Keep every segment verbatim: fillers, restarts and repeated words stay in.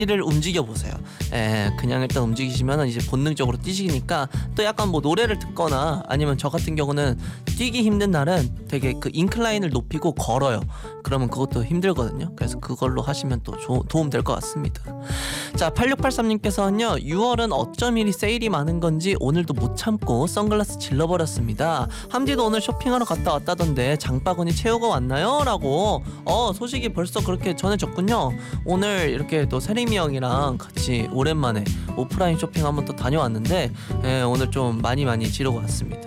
를 움직여 보세요. 예, 그냥 일단 움직이시면 이제 본능적으로 뛰시니까 또 약간 뭐 노래를 듣거나 아니면 저 같은 경우는 뛰기 힘든 날은 되게 그 인클라인을 높이고 걸어요. 그러면 그것도 힘들거든요. 그래서 그걸로 하시면 또 조, 도움 될 것 같습니다. 자, 팔육팔삼님께서는요 유월은 어쩜 이리 세일이 많은 건지 오늘도 못 참고 선글라스 질러버렸습니다. 함디도 오늘 쇼핑하러 갔다 왔다던데 장바구니 채우고 왔나요? 라고 어 소식이 벌써 그렇게 전해졌군요. 오늘 이렇게 또 세림이 형이랑 같이 오랜만에 오프라인 쇼핑 한번 또 다녀왔는데 예, 오늘 좀 많이 많이 지르고 왔습니다.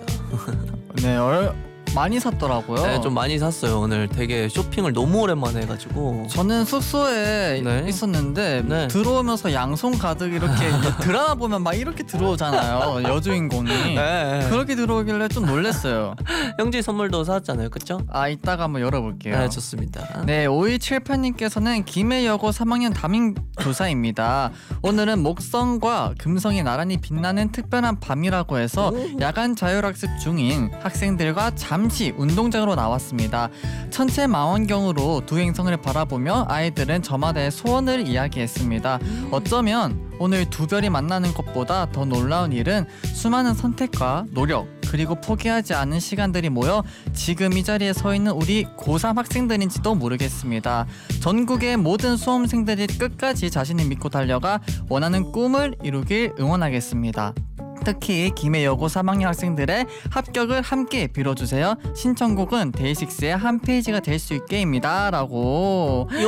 네, 얼, 많이 샀더라고요. 네, 좀 많이 샀어요. 오늘 되게 쇼핑을 너무 오랜만에 해가지고. 저는 숙소에 네. 있었는데 네. 들어오면서 양손 가득 이렇게 드라마 보면 막 이렇게 들어오잖아요. 여주인공이. 네. 그렇게 들어오길래 좀 놀랐어요. 형제 선물도 사왔잖아요, 그쵸? 아, 이따가 한번 열어볼게요. 네, 좋습니다. 네, 오이칠팔님께서는 김해여고 삼 학년 담임 교사입니다. 오늘은 목성과 금성이 나란히 빛나는 특별한 밤이라고 해서 오. 야간 자율학습 중인 학생들과 잠시 운동장으로 나왔습니다. 천체 망원경으로 두 행성을 바라보며 아이들은 저마다의 소원을 이야기했습니다. 어쩌면 오늘 두 별이 만나는 것보다 더 놀라운 일은 수많은 선택과 노력 그리고 포기하지 않은 시간들이 모여 지금 이 자리에 서 있는 우리 고삼 학생들인지도 모르겠습니다. 전국의 모든 수험생들이 끝까지 자신을 믿고 달려가 원하는 꿈을 이루길 응원하겠습니다. 특히 김해여고 삼 학년 학생들의 합격을 함께 빌어주세요. 신청곡은 데이식스의 한 페이지가 될 수 있게입니다. 라고. 이야,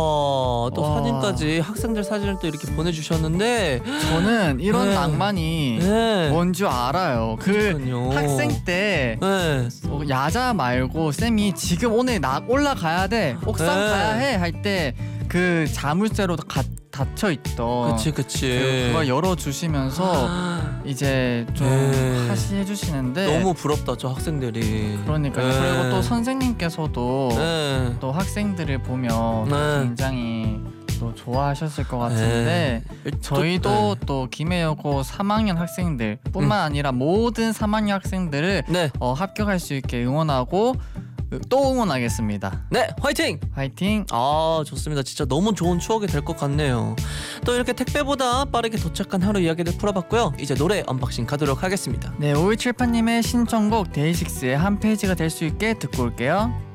또 와. 사진까지 학생들 사진을 또 이렇게 보내주셨는데 저는 이런 네. 낭만이 네. 뭔 줄 알아요. 그 그러니까요. 학생 때 네. 어, 야자 말고 쌤이 지금 오늘 나 올라가야 돼 옥상 네. 가야 해 할 때 그 자물쇠로 가, 닫혀있던 그치 그치 그, 그걸 열어주시면서 이제 좀 네. 하시 해주시는데 너무 부럽다 저 학생들이. 그러니까요. 네. 그리고 또 선생님께서도 네. 또 학생들을 보면 네. 굉장히 또 좋아하셨을 것 같은데 네. 저희도 네. 또 김해여고 삼 학년 학생들 뿐만 아니라 모든 삼 학년 학생들을 네. 어, 합격할 수 있게 응원하고 또 응원하겠습니다. 네, 화이팅! 화이팅! 아, 좋습니다. 진짜 너무 좋은 추억이 될 것 같네요. 또 이렇게 택배보다 빠르게 도착한 하루 이야기를 풀어봤고요. 이제 노래 언박싱 가도록 하겠습니다. 네, 오이칠팔님의 신청곡 데이식스의 한 페이지가 될 수 있게 듣고 올게요.